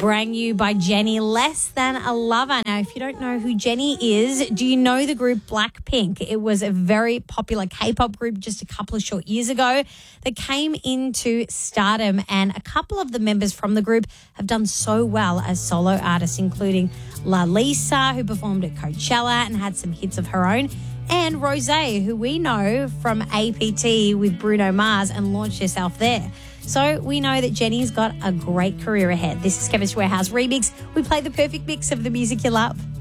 Brand new by Jenny, Less Than a Lover. Now, if you don't know who Jenny is, do you know the group Blackpink? It was a very popular K-pop group just a couple of short years ago that came into stardom, and a couple of the members from the group have done so well as solo artists, including La Lisa, who performed at Coachella and had some hits of her own, and Rosé, who we know from APT with Bruno Mars and launched herself there. So we know that Jenny's got a great career ahead. This is Chemist Warehouse Remix. We play the perfect mix of the music you love.